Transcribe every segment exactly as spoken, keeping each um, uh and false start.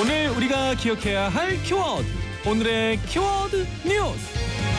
오늘 우리가 기억해야 할 키워드, 오늘의 키워드 뉴스.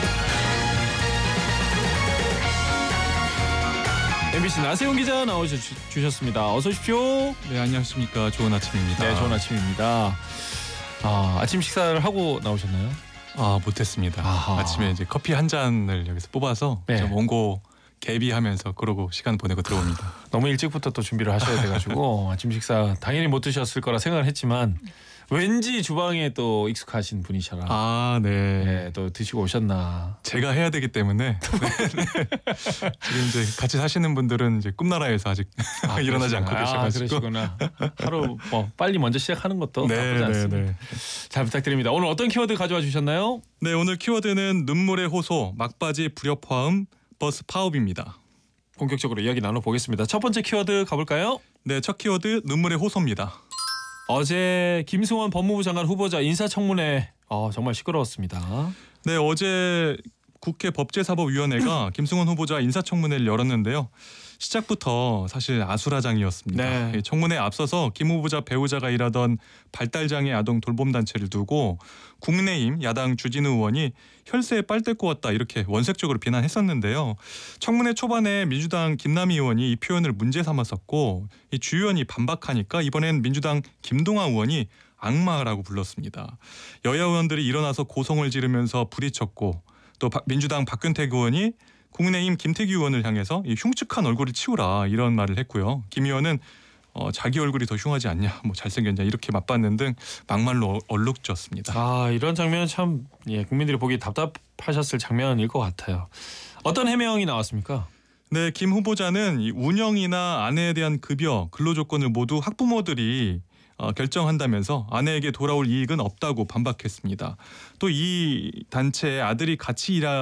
엠비씨 나세훈 기자 나오셨습니다. 어서 오십시오. 네, 안녕하십니까. 좋은 아침입니다. 네, 좋은 아침입니다. 아, 아침 식사를 하고 나오셨나요? 아, 못했습니다. 아하. 아침에 이제 커피 한 잔을 여기서 뽑아서 네. 좀 원고 개비하면서 그러고 시간 보내고 들어옵니다. 너무 일찍부터 또 준비를 하셔야 돼가지고 아침 식사 당연히 못 드셨을 거라 생각을 했지만 왠지 주방에 또 익숙하신 분이셔라. 아, 네. 네, 또 드시고 오셨나. 제가 해야 되기 때문에 네, 네. 지금 이제 같이 사시는 분들은 이제 꿈나라에서 아직 아, 일어나지 않고 그러시구나. 아, 계셔가지고. 그러시구나. 하루 뭐 빨리 먼저 시작하는 것도 네, 나쁘지 않습니다. 네, 네. 잘 부탁드립니다. 오늘 어떤 키워드 가져와 주셨나요? 네, 오늘 키워드는 눈물의 호소, 막바지 불협화음, 버스 파업입니다. 본격적으로 이야기 나눠보겠습니다. 첫 번째 키워드 가볼까요? 네, 첫 키워드 눈물의 호소입니다. 어제 김승원 법무부 장관 후보자 인사청문회 어, 정말 시끄러웠습니다. 네, 어제 국회 법제사법위원회가 김승원 후보자 인사청문회를 열었는데요. 시작부터 사실 아수라장이었습니다. 네. 청문회에 앞서서 김 후보자 배우자가 일하던 발달장애 아동 돌봄단체를 두고 국민의힘 야당 주진우 의원이 혈세에 빨대 꼬았다 이렇게 원색적으로 비난했었는데요. 청문회 초반에 민주당 김남희 의원이 이 표현을 문제 삼았었고 이 주 의원이 반박하니까 이번엔 민주당 김동완 의원이 악마라고 불렀습니다. 여야 의원들이 일어나서 고성을 지르면서 부리쳤고 또 민주당 박근택 의원이 국민의힘 김태규 의원을 향해서 이 흉측한 얼굴을 치우라 이런 말을 했고요. 김 의원은 어, 자기 얼굴이 더 흉하지 않냐, 뭐 잘생겼냐 이렇게 맞받는 등 막말로 얼룩졌습니다. 아, 이런 장면 참 예, 국민들이 보기 답답하셨을 장면일 것 같아요. 어떤 해명이 나왔습니까? 네, 김 후보자는 이 운영이나 아내에 대한 급여, 근로조건을 모두 학부모들이 어, 결정한다면서 아내에게 돌아올 이익은 없다고 반박했습니다. 또 이 단체에 아들이 같이 일하